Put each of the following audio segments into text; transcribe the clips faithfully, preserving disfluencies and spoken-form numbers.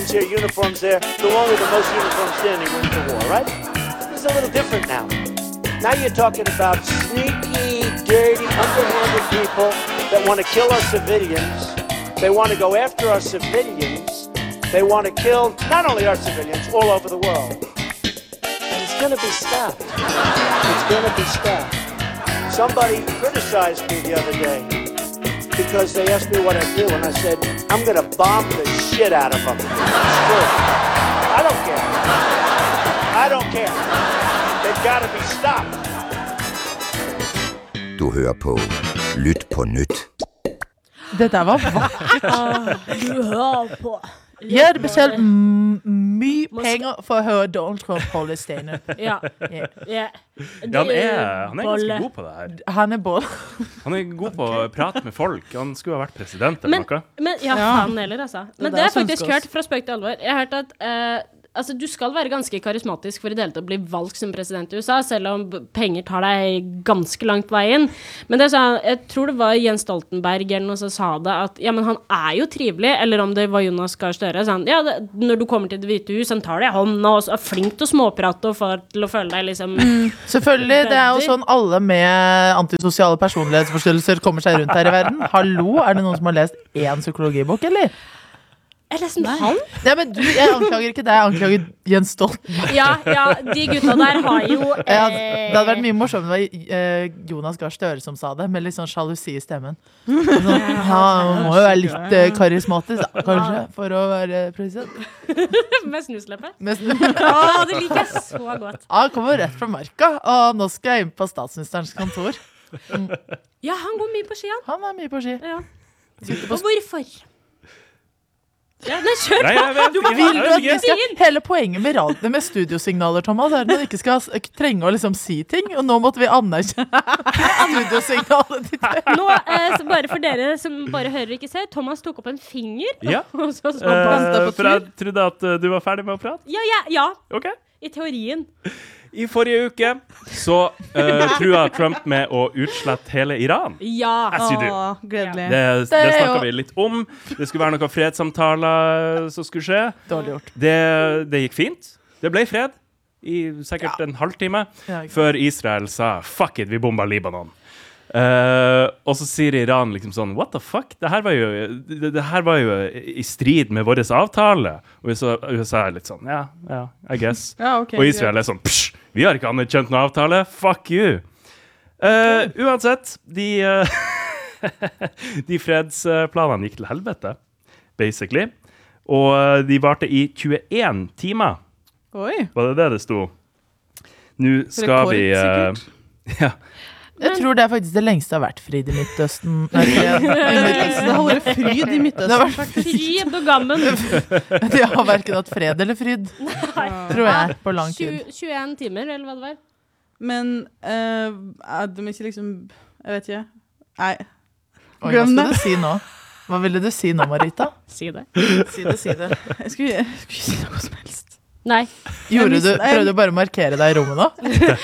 Your uniforms there, the one with the most uniforms standing wins the war, right? It's a little different now. Now you're talking about sneaky, dirty, underhanded people that want to kill our civilians. They want to go after our civilians. They want to kill not only our civilians, all over the world. And it's going to be stopped. It's going to be stopped. Somebody criticized me the other day because they asked me what I do, and I said, I'm going to bomb the shit out of them. It's true. I don't care. I don't care. They've got to be stopped. Du hører på Lyt på nytt. Det der var vakkert. Du hører på. Jeg hadde betalt m- mye penger for å høre Donald Trump holde stand-up. Ja. Ja. Ja. Ja, han, er, han er ganske god på det her. Han er både. Han er god på å prate med folk. Han skulle ha vært president eller Men, noe. men ja, Ja. faen heller, altså. Men Det det der har jeg faktisk synes jeg hørt fra spøk til alvor. Jeg har hørt at eh, altså, du skal være ganske karismatisk for i det hele tatt å bli valgt som president i U S A, selv om b- penger tar deg ganske langt veien. Men det sa, jeg tror det var Jens Stoltenberg eller noe som sa det, at ja, men han er jo trivelig, eller om det var Jonas Gahr Støre, sa han, ja, det, når du kommer til det hvite hus, han tar deg i hånda og er flink til å småprate og får til å føle deg liksom... Selvfølgelig, det er jo sånn alle med antisosiale personlighetsforstyrrelser kommer seg rundt her i verden. Hallo, er det noen som har lest en psykologibok, eller? Jeg leste en halv. Nei, men du, jeg anklager ikke deg, jeg anklager Jens Stoltenberg. Ja, ja, de gutta der har jo... Ja, det hadde vært Eh, mye morsomt om det var eh, Jonas Gahr Støre som sa det, med litt sånn sjalusi i stemmen. Sånn, ja, han må jo være litt eh, karismatisk, da, kanskje, for å være president. med snusleppe. Men, Åh, det liker jeg så godt. han kommer rett fra marka, og nå skal jeg inn på statsministerens kontor. Ja, han går mye på ski, han. Han er mye på ski. Ja. Sitter på Og hvorfor? Ja, nei, kjør Nei, på. jeg vet ikke. Vil Jeg du vet at vi ikke. skal, hele poenget med radio med studiosignaler, Thomas, er at man ikke skal s- trenge å liksom si ting, og nå måtte vi anerkjenne studiosignalet ditt. Nå, eh, så bare for dere som bare hører og ikke ser, Thomas tok opp en finger. Ja. Og så så på han. Eh, for jeg trodde at eh, du var ferdig med å prate. Ja, ja, ja, Ok. i teorien. I forrige uke så uh, trua Trump med å utslette hele Iran. Ja. Jeg sier du. Åh, gledelig. Det, Det det er snakket jo- vi litt om. Det skulle være noen fredssamtaler som skulle skje. Dårlig gjort. Det, det gikk fint. Det ble fred i sikkert en halvtime Ja, ikke sant. før Israel sa fuck it, vi bomba Libanon. Eh, og så sier Iran liksom sånn what the fuck? Det her var jo, det, det her var jo i strid med vår avtale. Og U S A, U S A er litt sånn ja, ja, I guess. Ja, ok, og Israel er sånn psj, vi har ikke anerkjent noen avtale. Fuck you. Eh, uansett, de eh, de fredsplanene gikk til helvete, basically. Og eh, de varte i tjueen timer. Oi. Var det det det sto? Nå skal Rekord, vi eh, ja. Jeg tror det er faktisk det lengste har vært frid i Midtøsten. Nei, fred i Midtøsten. Det holder fryd i Det har Midtøsten. vært, Fryd og gammen. de har hverken hatt fred eller fryd, tror jeg, på lang tid. tjue, tjueen timer, eller hva det var. Men uh, er de ikke liksom Jeg vet ikke. Nei. Oi, hva Glem skal det. du si nå? Hva ville du si nå, Marita? Si det. Si det, si det. Jeg skulle, jeg skulle ikke si noe som helst. Nei. Gjorde mis- du, jeg- prøvde du bare å markere deg i rommet nå?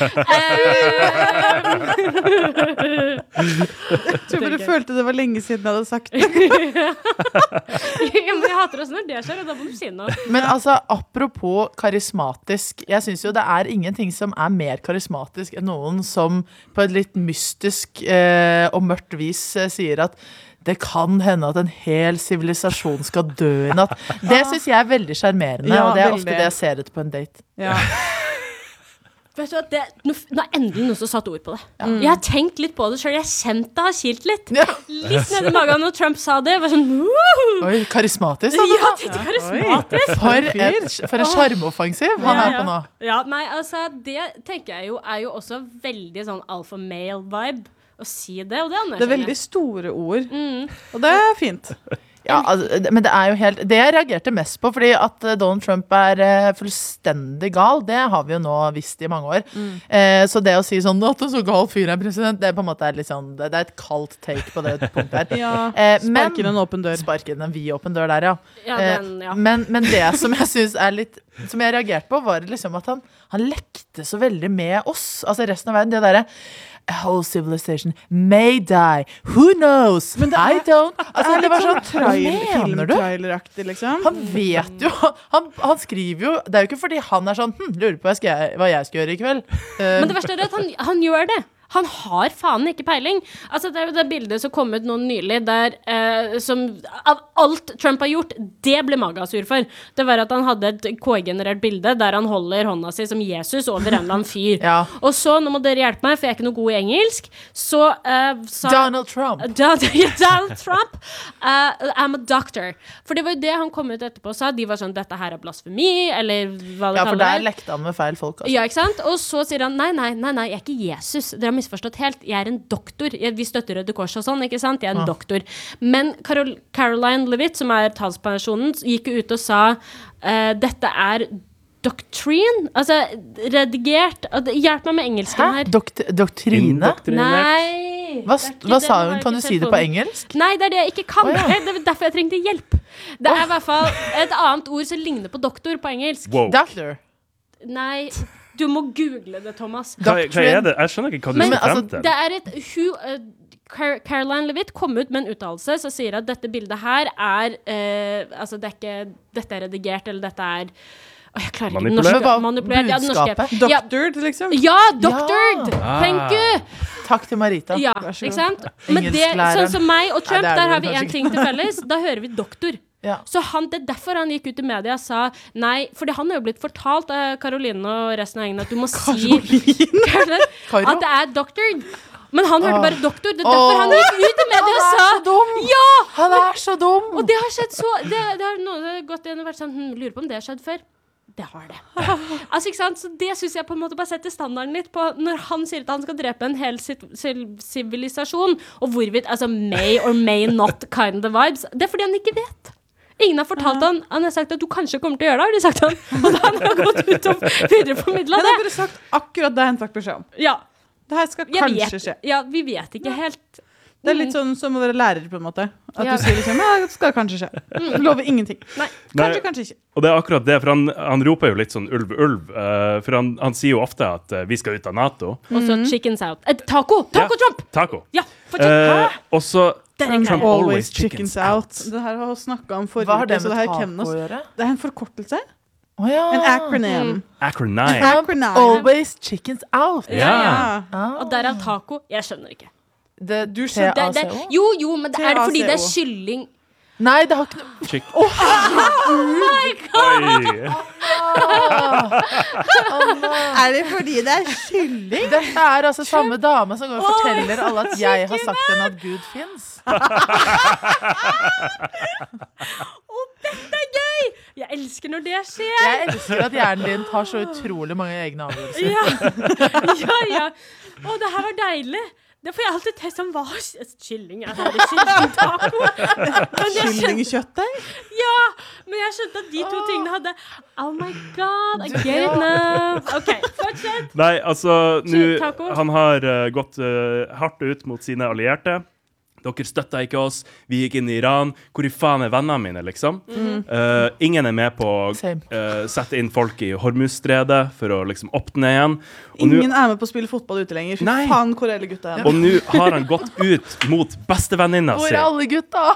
Jeg tror bare jeg følte det var lenge siden jeg hadde sagt det. Ja, men jeg hater også når det skjer, og da må du si noe. Men altså, apropos karismatisk, jeg synes jo det er ingenting som er mer karismatisk enn noen som på et litt mystisk eh, og mørkt vis eh, sier at det kan hende at en hel sivilisasjon skal dø i natt. Det synes jeg er veldig charmerende, Ja, og det er veldig. ofte det jeg ser etter på en date. Ja. Vet du hva, det, nå, nå er endelig noen som satt ord på det. Jeg har tenkt litt på det selv, jeg har kjent det har kilt litt. Ja. Litt nede i magen når Trump sa det, var sånn, «Woo!» Oi, karismatisk. sa du Ja, da. det er karismatisk. For, et, for en sjarmoffensiv han er på nå. Ja, nei, altså, det tenker jeg jo er jo også veldig sånn alpha male vibe å si det, og det Det er anerkjenner veldig jeg. store ord. Mm. Og det er fint. Ja, altså, det- men det er jo helt det jeg reagerte mest på, fordi at eh, Donald Trump er eh, fullstendig gal, det har vi jo nå visst i mange år. Eh, så det å si sånn at en så gal fyr er president, det er på en måte er litt sånn, det, det er et kaldt take på det punktet her. Ja. Eh, men- Spark inn en åpen dør. Spark inn en vidåpen dør der, ja. Ja, Eh, den, ja. men, men det som jeg synes er litt som jeg reagerte på, var liksom at han, han lekte så veldig med oss, altså resten av verden. Det derre a whole civilization may die. Who knows? Men det I er- don't. Det Altså, er det var litt sånn, sånn hva trail, mener du? filmtraileraktig, liksom. Han vet jo han, han skriver jo Det er jo ikke fordi han er sånn hm, lurer på hva jeg skal, hva jeg skal gjøre i kveld. Eh, Men det verste er at han, han gjør det. Han har faen ikke peiling. Altså, det er jo det bildet som kom ut nå nylig, der eh, som av alt Trump har gjort, det ble Maga sur for. Det var at han hadde et K I-generert bilde der han holder hånda si som Jesus over en eller annen fyr. Ja. Og så, nå må dere hjelpe meg, for jeg er ikke noe god i engelsk, så eh, sa Donald Trump. Donald, Donald Trump uh, I'm a doctor. For det var jo det han kom ut etterpå og sa. De var sånn, dette her er blasfemi, eller hva det Ja, for kaller der det. lekte han med feil folk. Altså. Ja, ikke sant? Og så sier han, nei, nei, nei, nei, jeg er ikke Jesus. Dere har misforstått helt. Jeg er en doktor. Jeg, vi støtter Røde Kors og sånn, ikke sant? Jeg er en Ja. doktor. Men Carol, Caroline Levitt, som er talspersonen, gikk ut og sa, uh, dette er doctrine, altså redigert. Hjelp meg med engelsken Hæ? her. Dokt doktrine? Indoktrinert. Nei. Hva, det er ikke hva det, sa nå har hun? jeg Kan ikke du si det på telefonen. engelsk? Nei, det er det jeg ikke kan. Å, ja. Det er derfor jeg trengte hjelp. Det er i hvert fall et annet ord som ligner på doktor på engelsk. Wow. Doctor. Nei, du må google det, Thomas. Hva, hva er det? Jeg skjønner ikke hva du Men, skal frem altså, til. Det er et hun, uh, Car Caroline Levitt kom ut med en uttalelse som sier at dette bildet her er uh, altså det er ikke, dette er redigert, eller dette er Åh, jeg klarer ikke den Manipulert. norske. Men hva- Manipulert. Ja, den norske. budskapet? Ja, Doctored, liksom. ja, doctored! Ah. Thank you! Takk til Marita. Ja, Vær så god. ikke sant? Men det, Engelsklæreren. sånn som meg og Trump, Nei, det er der det har vi kanskje en ting til felles. Da hører vi doktor. Ja. Så han, det er derfor han gikk ut i media og sa nei, fordi han har jo blitt fortalt av Caroline og resten av gjengen at du må si Caroline, Karo? at det er doctored. Men han hørte Åh. bare doktor. Det er derfor Åh. han gikk ut i media og Han er sa så dum! ja! Han er så dum! Og det har skjedd så Det, det har noen gått inn og vært sånn hm, lurer på om det har skjedd før. Det har det. Altså, ikke sant? Så det synes jeg på en måte bare setter standarden litt på når han sier at han skal drepe en hel sit- sil- sivilisasjon, og hvorvidt, altså may or may not kind of vibes. Det er fordi han ikke vet. Ingen har fortalt han. Han har sagt at du kanskje kommer til å gjøre det, har de sagt han. Og da har han gått ut og videreformidlet Han har det. bare sagt akkurat det han fikk beskjed om. Ja, Det her skal jeg kanskje vet, skje. ja, vi vet ikke helt. Det er litt sånn som å være lærer, på en måte. At Ja. du sier liksom, ja, det skal kanskje skje. Lover ingenting. Nei. Kanskje, Nei. kanskje ikke. Og det er akkurat det, for han, han roper jo litt sånn ulv, ulv. eh, for han, han sier jo ofte at eh, vi skal ut av NATO. Og så chickens out. Eh, taco! Taco Ja. Trump! Taco. Ja, fortsett. Eh, og så Det er en Trump greie. always chickens out. Det her har vi snakket om forrige Hva har det uke, så med det her taco kan å oss. gjøre? Det er en forkortelse. Å ja. En acronym. Acronine. Acronym. Always chickens out. Ja. Ja. Ah. Og derav taco. Jeg skjønner ikke. Det, Du skjønner- Det, det, T A C O? jo, jo, men det er det fordi det er T A C O. kylling. Nei, det har ikke noe Chick. Oh Oi. Er det fordi det er kylling? Dette er altså samme dame som går og forteller alle at jeg har sagt henne at Gud fins. Det er gøy! Jeg elsker når det skjer. Jeg elsker at hjernen din tar så utrolig mange egne avgjørelser. Ja, ja, ja. Å, det her var deilig. Det får jeg alltid til som hva kylling. Jeg har det kyllingtaco. Men jeg skjønte, Kyllingkjøttdeig? ja, men jeg skjønte at de to tingene hadde Oh my god, I get it now. OK, fortsett. Nei, altså nå, Taco. Han har eh, gått eh, hardt ut mot sine allierte. Dere støtta ikke oss. Vi gikk inn i Iran. Hvor i faen er vennene mine, liksom? Eh, ingen er med på å Same. eh, sette inn folk i Hormuzstredet for å liksom åpne igjen. Og nå- Ingen er med på å spille fotball ute lenger. Fy Nei. faen, hvor er alle gutta hen? Og nå har han gått ut mot bestevenninna Hvor si. er alle gutta?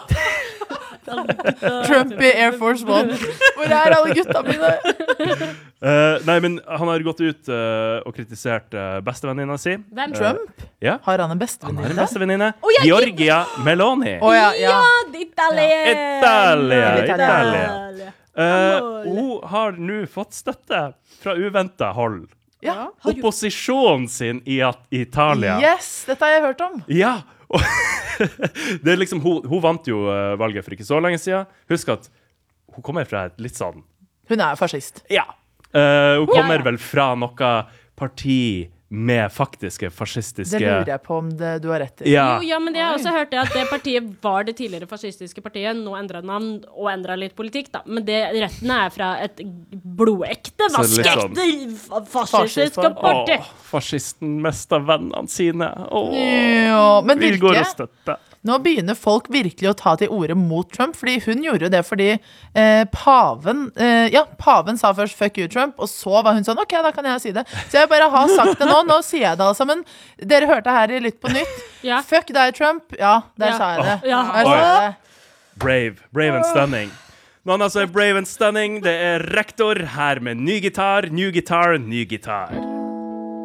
Trump i Air Force One. Hvor er alle gutta mine? Eh, nei, men han har gått ut eh, og kritisert uh, bestevenninna si. Hvem? Trump? Ja, Har han en han har en bestevenninne? bestevenninne. Å, ja, Georgia Meloni. Å ja, ja. Italia. Italia, Italia. Italia. Eh, hun har nå fått støtte fra uventa hold. Ja. Opposisjonen sin i at- i Italia. Yes, dette har jeg hørt om. Ja! Og det er liksom, hun, hun vant jo eh, valget for ikke så lenge siden. Husk at hun kommer fra et litt sånn Hun er fascist. Ja. Eh, hun kommer Ja, ja. vel fra noe parti med faktiske fascistiske Det lurer jeg på om det, du har rett i. Ja. Jo, ja, men det har jeg også hørt at det partiet var det tidligere fascistiske partiet, nå endret navn og endret litt politikk, da. Men det rettene er fra et blodekte, Så litt sånn- vaskeekte fa- fascistisk Fascist, parti. Åh, fascisten mista vennene sine. Åh, Ja, men vi går Birke, og støtter. nå begynner folk virkelig å ta til orde mot Trump, fordi hun gjorde det fordi eh, paven, eh, ja, paven sa først fuck you Trump, og så var hun sånn, ok, da kan jeg si det. Så jeg bare har sagt det nå, nå sier jeg det alle sammen. Dere hørte her i Lytt på nytt. Ja. Fuck deg Trump, ja, der Ja. sa jeg det. Ja. Der sa jeg det. Brave. Brave and stunning. Noen altså er brave and stunning. Det er rektor her med ny gitar, ny gitar, ny gitar.